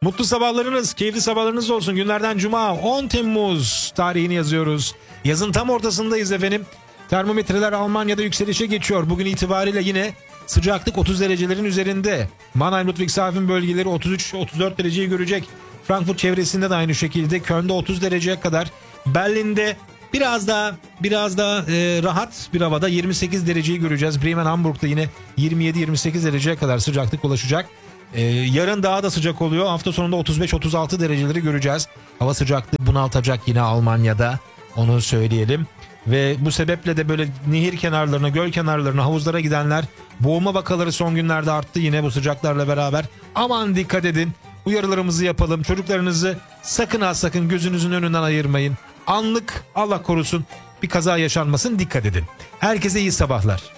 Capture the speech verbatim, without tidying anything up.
Mutlu sabahlarınız, keyifli sabahlarınız olsun. Günlerden Cuma on Temmuz tarihini yazıyoruz. Yazın tam ortasındayız efendim. Termometreler Almanya'da yükselişe geçiyor. Bugün itibariyle yine sıcaklık otuz derecelerin üzerinde. Mannheim, Ludwigshafen bölgeleri otuz üç otuz dört dereceyi görecek. Frankfurt çevresinde de aynı şekilde. Köln'de otuz dereceye kadar. Berlin'de biraz daha biraz daha e, rahat bir havada yirmi sekiz dereceyi göreceğiz. Bremen, Hamburg'da yine yirmi yedi yirmi sekiz dereceye kadar sıcaklık ulaşacak. Ee, yarın daha da sıcak oluyor. Hafta sonunda otuz beş otuz altı dereceleri göreceğiz. Hava sıcaklığı bunaltacak yine Almanya'da. Onu söyleyelim. Ve bu sebeple de böyle nehir kenarlarına, göl kenarlarına, havuzlara gidenler, boğulma vakaları son günlerde arttı yine bu sıcaklarla beraber. Aman dikkat edin. Uyarılarımızı yapalım. Çocuklarınızı sakın ha sakın gözünüzün önünden ayırmayın. Anlık Allah korusun bir kaza yaşanmasın, dikkat edin. Herkese iyi sabahlar.